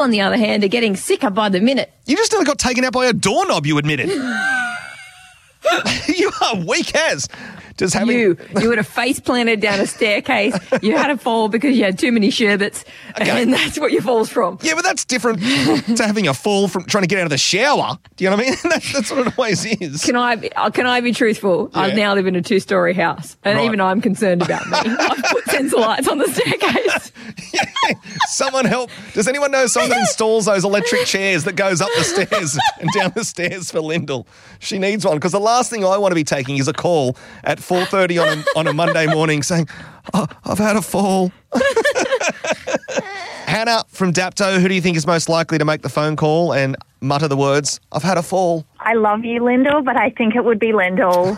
on the other hand, are getting sicker by the minute. You just nearly got taken out by a doorknob, you admitted. You are weak as. Just having... You would have face planted down a staircase. You had a fall because you had too many sherbets, and that's what your fall's from. Yeah, but that's different to having a fall from trying to get out of the shower. Do you know what I mean? That's what it always is. Can I be truthful? Yeah. I now live in a 2-story house, and even I'm concerned about me. I've put sensor lights on the staircase. Yeah. Someone help. Does anyone know someone that installs those electric chairs that goes up the stairs and down the stairs for Lyndall? She needs one, because the last thing I want to be taking is a call at 4:30 on a Monday morning saying, oh, I've had a fall. Hannah from Dapto, who do you think is most likely to make the phone call and mutter the words, I've had a fall? I love you, Lyndall, but I think it would be Lyndall.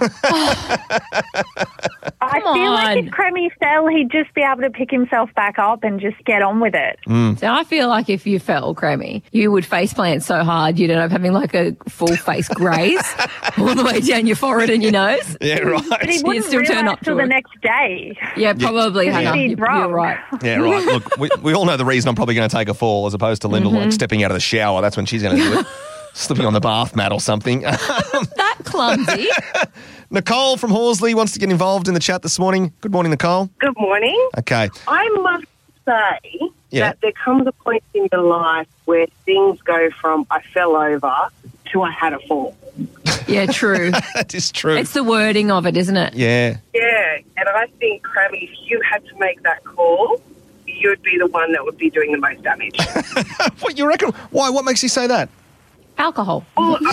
I feel like if Cremmy fell, he'd just be able to pick himself back up and just get on with it. So I feel like if you fell, Cremmy, you would faceplant so hard you'd end up having like a full face graze all the way down your forehead and your nose. Yeah, right. But he wouldn't still turn up till the next day. Yeah, probably, Hannah. You're right. Yeah, right. Look, we all know the reason I'm probably going to take a fall as opposed to Lyndall like stepping out of the shower. That's when she's going to do it. Slipping on the bath mat or something. That clumsy. Nicole from Horsley wants to get involved in the chat this morning. Good morning, Nicole. Good morning. Okay. I must say that there comes a point in your life where things go from I fell over to I had a fall. Yeah, true. That is true. It's the wording of it, isn't it? Yeah. Yeah, and I think, Crabby, if you had to make that call, you'd be the one that would be doing the most damage. What, you reckon? Why? What makes you say that? Alcohol.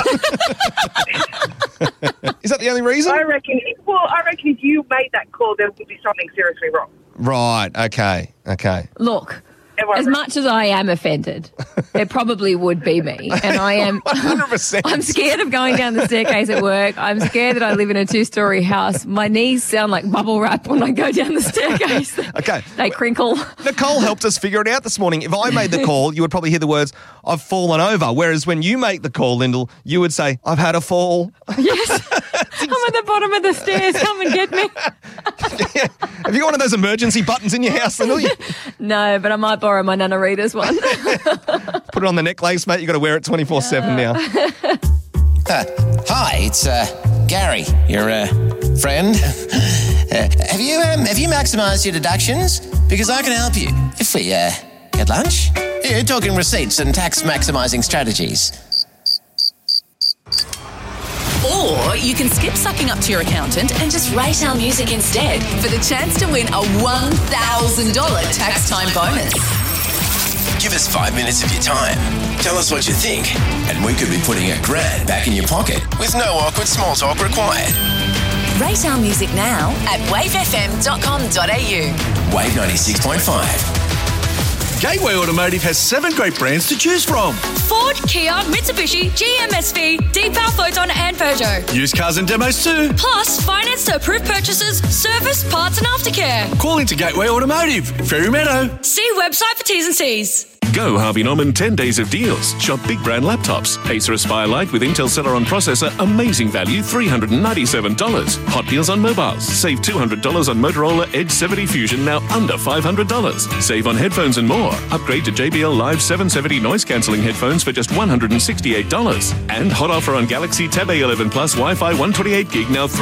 Is that the only reason? I reckon if you made that call, there would be something seriously wrong. Right, okay. Look, as much as I am offended, it probably would be me. And I am 100%. I'm scared of going down the staircase at work. I'm scared that I live in a 2-story house. My knees sound like bubble wrap when I go down the staircase. Okay. They crinkle. Nicole helped us figure it out this morning. If I made the call, you would probably hear the words, I've fallen over. Whereas when you make the call, Lyndall, you would say, I've had a fall. Yes. I'm at the bottom of the stairs. Come and get me. Yeah. Have you got one of those emergency buttons in your house, Lyndall? No, but I might borrow my Nana Rita's one. Put it on the necklace, mate. You've got to wear it 24/7 now. Hi, it's Gary, your friend. Have you maximised your deductions? Because I can help you. If we get lunch, you're talking receipts and tax maximising strategies. Or you can skip sucking up to your accountant and just rate our music instead for the chance to win a $1,000 tax time bonus. Give us 5 minutes of your time. Tell us what you think, and we could be putting $1,000 back in your pocket with no awkward small talk required. Rate our music now at wavefm.com.au. Wave 96.5. Gateway Automotive has 7 great brands to choose from. Ford, Kia, Mitsubishi, GMSV, Deepal, Photon and Peugeot. Used cars and demos too. Plus, finance to approved purchases, service, parts and aftercare. Call into Gateway Automotive, Ferry Meadow. See website for T's and C's. Go Harvey Norman 10 days of deals. Shop big brand laptops. Acer Aspire Lite with Intel Celeron processor, amazing value, $397. Hot deals on mobiles. Save $200 on Motorola Edge 70 Fusion, now under $500. Save on headphones and more. Upgrade to JBL Live 770 noise cancelling headphones for just $168. And hot offer on Galaxy Tab A11 Plus Wi-Fi 128 gig, now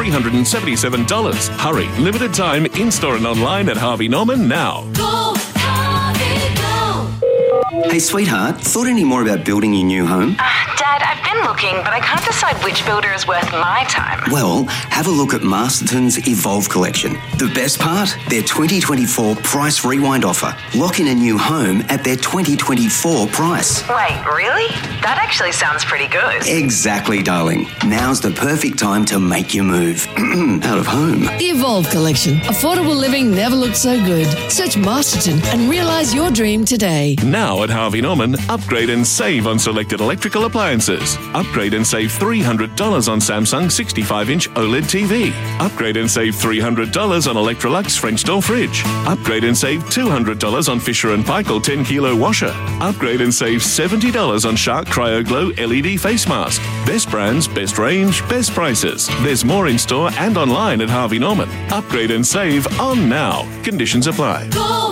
$377. Hurry, limited time, in-store and online at Harvey Norman now. Go, Harvey, go! Hey, sweetheart, thought any more about building your new home? Dad, I've been looking, but I can't decide which builder is worth my time. Well, have a look at Masterton's Evolve collection. The best part? Their 2024 price rewind offer. Lock in a new home at their 2024 price. Wait, really? That actually sounds pretty good. Exactly, darling. Now's the perfect time to make your move. Out of home. The Evolve collection. Affordable living never looked so good. Search Masterton and realise your dream today. Now at Harvey Norman, upgrade and save on selected electrical appliances. Upgrade and save $300 on Samsung 65-inch OLED TV. Upgrade and save $300 on Electrolux French door fridge. Upgrade and save $200 on Fisher & Paykel 10-kilo washer. Upgrade and save $70 on Shark Cryo Glow LED face mask. Best brands, best range, best prices. There's more in store and online at Harvey Norman. Upgrade and save on now. Conditions apply. Go!